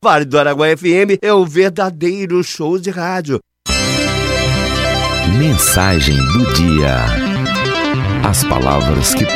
Vale do Araguaia FM é o verdadeiro show de rádio. Mensagem do dia. As palavras que